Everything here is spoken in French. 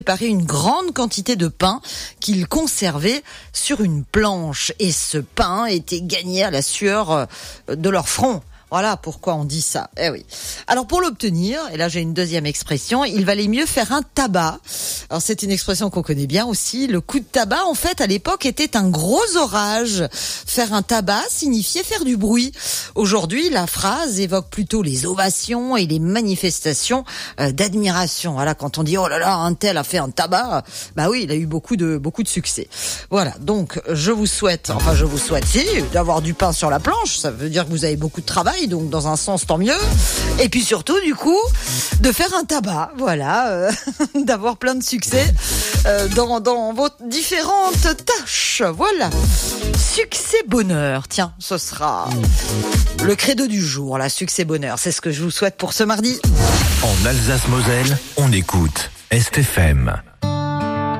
Préparer une grande quantité de pain qu'ils conservaient sur une planche. Et ce pain était gagné à la sueur de leur front. Voilà pourquoi on dit ça. Eh oui. Alors pour l'obtenir, et là j'ai une deuxième expression, il valait mieux faire un tabac. Alors c'est une expression qu'on connaît bien aussi. Le coup de tabac, en fait, à l'époque, était un gros orage. Faire un tabac signifiait faire du bruit. Aujourd'hui, la phrase évoque plutôt les ovations et les manifestations d'admiration. Voilà, quand on dit oh là là, un tel a fait un tabac, bah oui, il a eu beaucoup de succès. Voilà, donc je vous souhaite si, d'avoir du pain sur la planche. Ça veut dire que vous avez beaucoup de travail. Donc dans un sens tant mieux, et puis surtout du coup de faire un tabac, voilà, d'avoir plein de succès dans vos différentes tâches, voilà. Succès bonheur, tiens, ce sera le credo du jour, là, succès bonheur, c'est ce que je vous souhaite pour ce mardi. En Alsace-Moselle, on écoute Est FM.